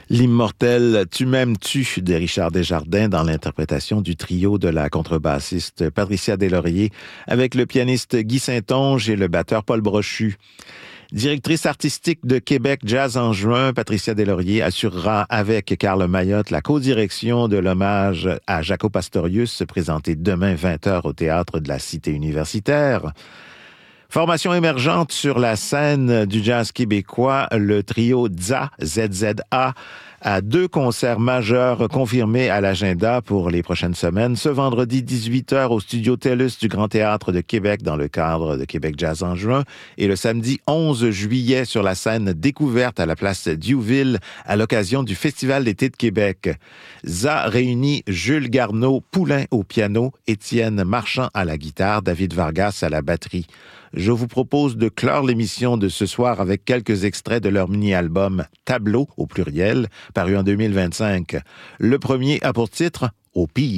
L'immortel Tu m'aimes-tu de Richard Desjardins dans l'interprétation du trio de la contrebassiste Patricia Deslauriers avec le pianiste Guy Saint-Onge et le batteur Paul Brochu. Directrice artistique de Québec Jazz en juin, Patricia Deslauriers assurera avec Carl Mayotte la co-direction de l'hommage à Jaco Pastorius présenté demain 20h au Théâtre de la Cité universitaire. Formation émergente sur la scène du jazz québécois, le trio ZZA, ZZA, a 2 concerts majeurs confirmés à l'agenda pour les prochaines semaines. Ce vendredi 18h au studio TELUS du Grand Théâtre de Québec dans le cadre de Québec Jazz en juin et le samedi 11 juillet sur la scène Découverte à la place Diouville à l'occasion du Festival d'été de Québec. ZA réunit Jules Garneau-Poulain au piano, Étienne Marchand à la guitare, David Vargas à la batterie. Je vous propose de clore l'émission de ce soir avec quelques extraits de leur mini-album Tableau, au pluriel, paru en 2025. Le premier a pour titre « Au pire ».